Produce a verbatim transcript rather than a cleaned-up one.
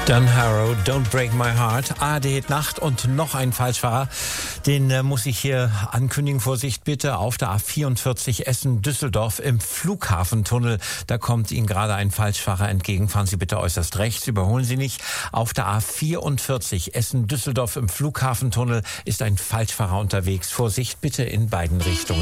Dan Harrow, Don't Break My Heart, A R D Nacht und noch ein Falschfahrer. Den äh, muss ich hier ankündigen. Vorsicht bitte, auf der A vierundvierzig Essen-Düsseldorf im Flughafentunnel. Da kommt Ihnen gerade ein Falschfahrer entgegen. Fahren Sie bitte äußerst rechts, überholen Sie nicht. Auf der A vierundvierzig Essen-Düsseldorf im Flughafentunnel ist ein Falschfahrer unterwegs. Vorsicht bitte in beiden Richtungen.